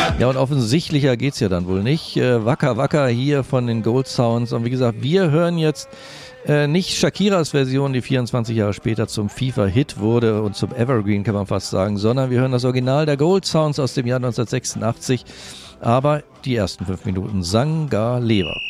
Ja, und offensichtlicher geht's ja dann wohl nicht. Wacker Wacker hier von den Gold Sounds. Und wie gesagt, wir hören jetzt nicht Shakiras Version, die 24 Jahre später zum FIFA-Hit wurde und zum Evergreen, kann man fast sagen, sondern wir hören das Original der Gold Sounds aus dem Jahr 1986. Aber die ersten 5 Minuten sang gar Lever.